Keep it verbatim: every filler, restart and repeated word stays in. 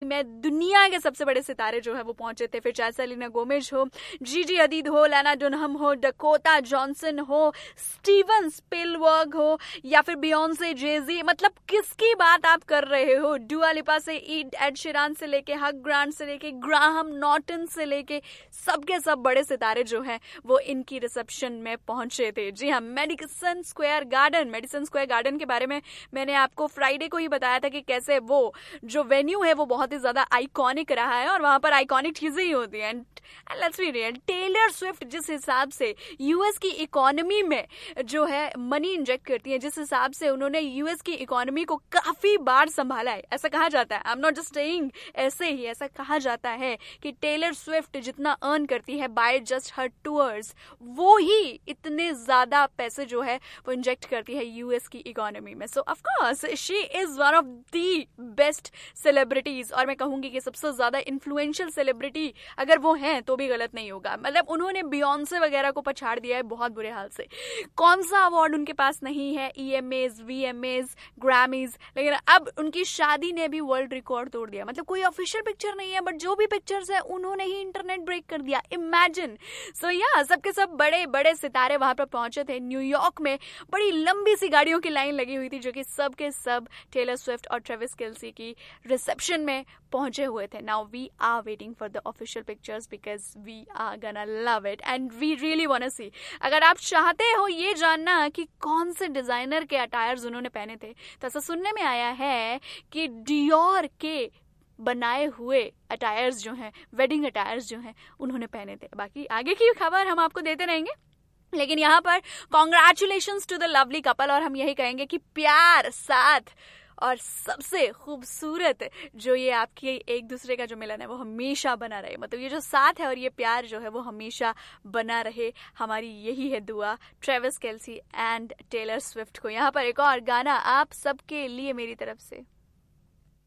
में दुनिया के सबसे बड़े सितारे जो है वो पहुंचे थे, फिर चाहे सेलेना गोमेज हो, जीजी हदीद हो, लैना डुनहम हो, डकोटा जॉनसन हो, स्टीवन स्पिलबर्ग हो, या फिर बियॉन्से, जेजी, मतलब किसकी बात आप कर रहे हो? डुआ लिपा से एड शिरान से लेके हक ग्रांट से लेके ग्राहम नॉर्टन से लेके सबके सब बड़े सितारे जो हैं वो इनकी रिसेप्शन में पहुंचे थे। जी हाँ, Madison Square garden Madison Square garden के बारे में मैंने आपको फ्राइडे को ही बताया था कि कैसे वो जो वेन्यू है वो बहुत ही ज्यादा आइकॉनिक रहा है और वहां पर आइकॉनिक चीजें ही होती हैं। And let's be real, Taylor Swift जिस हिसाब से यूएस की इकोनॉमी में जो है मनी इंजेक्ट करती है, जिस हिसाब से उन्होंने यूएस की इकोनॉमी को काफी बार संभाला है, ऐसा कहा जाता है, I am not just saying, ऐसे ही ऐसा कहा जाता है कि टेलर स्विफ्ट जितना अर्न करती है बाय जस्ट हर टूर्स, वो ही इतने ज्यादा पैसे जो है वो इंजेक्ट करती है यूएस की इकोनॉमी में। सो of course she is one of the best celebrities, और मैं कहूंगी कि सबसे ज्यादा इन्फ्लुएंशियल सेलिब्रिटी अगर वो हैं तो भी गलत नहीं होगा। मतलब उन्होंने बियॉन्से वगैरह को पछाड़ दिया है बहुत बुरे हाल से। कौन सा अवार्ड उनके पास नहीं है? ईएमएज, वीएमएज, ग्रैमीज, लेकिन अब उनकी शादी ने भी वर्ल्ड रिकॉर्ड तोड़ दिया। मतलब कोई ऑफिशियल पिक्चर नहीं है, बट जो भी पिक्चर्स है उन्होंने ही इंटरनेट ब्रेक कर दिया। इमेजिन। सो या सबके सब बड़े बड़े सितारे वहां पर पहुंचे थे। न्यूयॉर्क में बड़ी लंबी सी गाड़ियों की लाइन लगी हुई थी जो कि सब के सब टेलर स्विफ्ट और ट्रेविस केल्सी की रिसेप्शन में पहुंचे हुए थे। Now we are waiting for the official pictures because we are गना love it and we really want see. अगर आप चाहते हो ये जानना कि कौन से डिजाइनर के अटायर्स उन्होंने पहने थे, तो ऐसा सुनने में आया है कि डियोर के बनाए हुए अटायर्स जो हैं, वेडिंग अटायर्स जो हैं, उन्होंने पहने थे। बाकी आगे की खबर हम आपको देते रहेंगे, लेकिन यहाँ पर congratulations to the lovely couple, और हम यही कहेंगे कि प्यार, साथ और सबसे खूबसूरत जो ये आपकी एक दूसरे का जो मिलन है वो हमेशा बना रहे। मतलब ये जो साथ है और ये प्यार जो है वो हमेशा बना रहे, हमारी यही है दुआ Travis Kelsey and Taylor Swift को। यहाँ पर एक और गाना आप सबके लिए मेरी तरफ से।